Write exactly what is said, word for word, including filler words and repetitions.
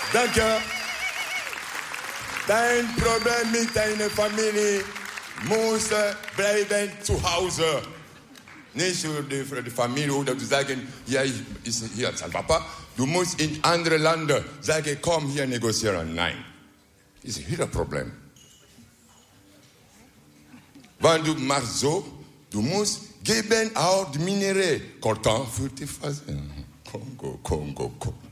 Danke. Dein Problem mit deiner Familie muss bleiben zu Hause. Nicht für die, für die Familie oder zu sagen, ja, ich ist hier als Papa. Du musst in andere Länder sagen, komm hier negozieren. Nein. Das ist ihr Problem. Wenn du machst so, du musst geben auch die Minerais. Coltan für die Phase. Kongo, Kongo, Kongo.